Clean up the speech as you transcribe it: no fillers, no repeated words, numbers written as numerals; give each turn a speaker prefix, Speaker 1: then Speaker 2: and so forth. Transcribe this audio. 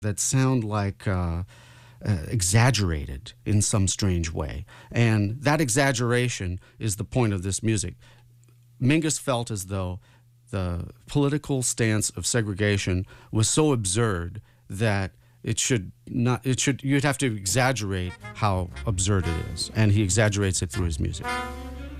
Speaker 1: that sound like exaggerated in some strange way. And that exaggeration is the point of this music. Mingus felt as though the political stance of segregation was so absurd that you'd have to exaggerate how absurd it is. And he exaggerates it through his music.